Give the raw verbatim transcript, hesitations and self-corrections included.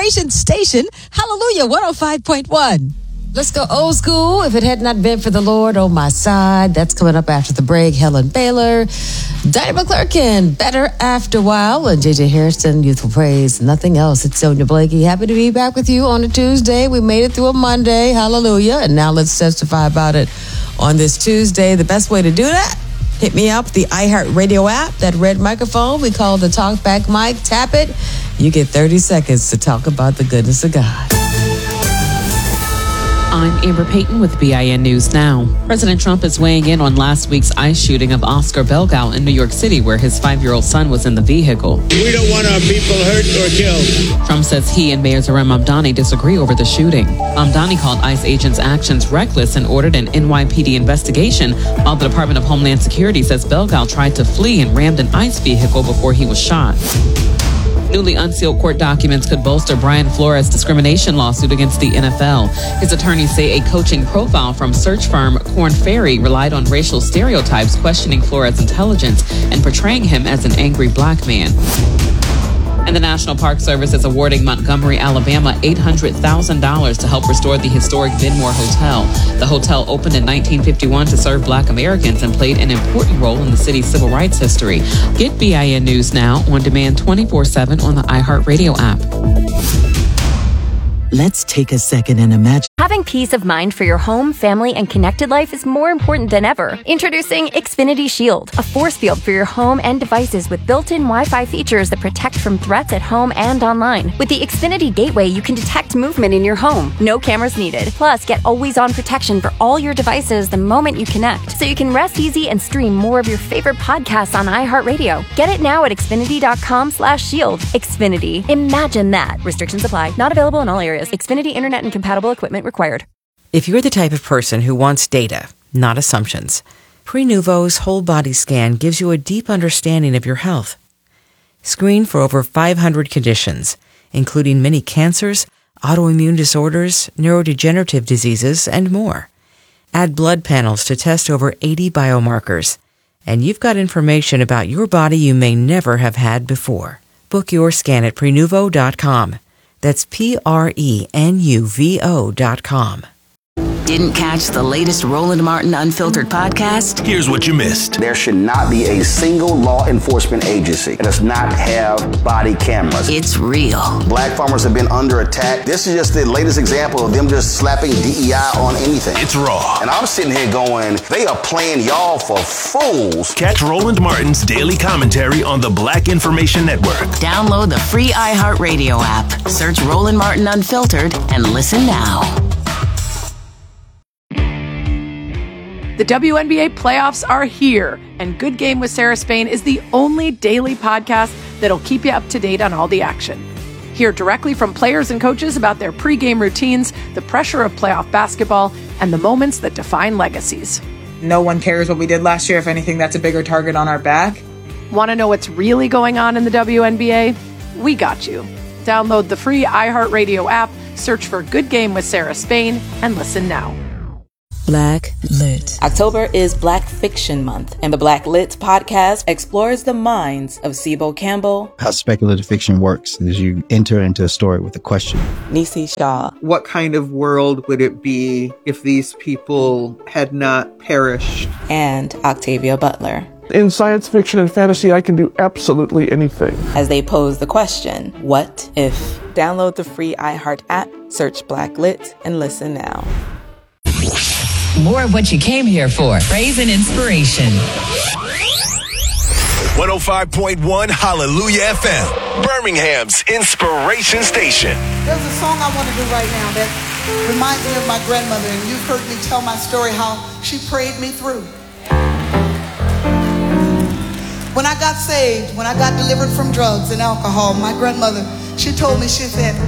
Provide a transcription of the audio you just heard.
Inspiration Station. Hallelujah, one oh five point one. Let's go old school. If it had not been for the Lord on my side, that's coming up after the break. Helen Baylor, Dinah McClurkin, Better After a While, and J J Harrison, Youthful Praise, nothing else. It's Sonia Blakey. Happy to be back with you on a Tuesday. We made it through a Monday. Hallelujah. And now let's testify about it on this Tuesday. The best way to do that, hit me up, the iHeartRadio app, that red microphone we call the talkback mic. Tap it. You get thirty seconds to talk about the goodness of God. I'm Amber Payton with B I N News Now. President Trump is weighing in on last week's ICE shooting of Oscar Belgal in New York City, where his five-year-old son was in the vehicle. We don't want our people hurt or killed. Trump says he and Mayor Zohran Mamdani disagree over the shooting. Mamdani called ICE agents' actions reckless and ordered an N Y P D investigation, while the Department of Homeland Security says Belgal tried to flee and rammed an ICE vehicle before he was shot. Newly unsealed court documents could bolster Brian Flores' discrimination lawsuit against the N F L. His attorneys say a coaching profile from search firm Korn Ferry relied on racial stereotypes, questioning Flores' intelligence and portraying him as an angry black man. And the National Park Service is awarding Montgomery, Alabama, eight hundred thousand dollars to help restore the historic Benmore Hotel. The hotel opened in nineteen fifty-one to serve black Americans and played an important role in the city's civil rights history. Get B I N News Now on demand twenty-four seven on the iHeartRadio app. Let's take a second and imagine. Having peace of mind for your home, family, and connected life is more important than ever. Introducing Xfinity Shield, a force field for your home and devices with built-in Wi-Fi features that protect from threats at home and online. With the Xfinity Gateway, you can detect movement in your home. No cameras needed. Plus, get always-on protection for all your devices the moment you connect, so you can rest easy and stream more of your favorite podcasts on iHeartRadio. Get it now at Xfinity.com slash shield. Xfinity. Imagine that. Restrictions apply. Not available in all areas. Xfinity Internet and compatible equipment required. If you're the type of person who wants data, not assumptions, Prenuvo's whole body scan gives you a deep understanding of your health. Screen for over five hundred conditions, including many cancers, autoimmune disorders, neurodegenerative diseases, and more. Add blood panels to test over eighty biomarkers, and you've got information about your body you may never have had before. Book your scan at Prenuvo dot com. That's P R E N U V O dot com. Didn't catch the latest Roland Martin Unfiltered podcast? Here's what you missed. There should not be a single law enforcement agency that does not have body cameras. It's real. Black farmers have been under attack. This is just the latest example of them just slapping D E I on anything. It's raw. And I'm sitting here going, they are playing y'all for fools. Catch Roland Martin's daily commentary on the Black Information Network. Download the free iHeartRadio app. Search Roland Martin Unfiltered and listen now. The W N B A playoffs are here, and Good Game with Sarah Spain is the only daily podcast that'll keep you up to date on all the action. Hear directly from players and coaches about their pregame routines, the pressure of playoff basketball, and the moments that define legacies. No one cares what we did last year. If anything, that's a bigger target on our back. Want to know what's really going on in the W N B A? We got you. Download the free iHeartRadio app, search for Good Game with Sarah Spain, and listen now. Black Lit. October is Black Fiction Month, and the Black Lit podcast explores the minds of Sibo Campbell. How speculative fiction works is you enter into a story with a question. Nisi Shaw. What kind of world would it be if these people had not perished? And Octavia Butler. In science fiction and fantasy, I can do absolutely anything. As they pose the question, what if? Download the free iHeart app, search Black Lit, and listen now. More of what you came here for. Praise and inspiration. one oh five point one Hallelujah F M, Birmingham's inspiration station. There's a song I want to do right now that reminds me of my grandmother, and you've heard me tell my story, how she prayed me through. When I got saved, when I got delivered from drugs and alcohol, my grandmother, she told me, she said,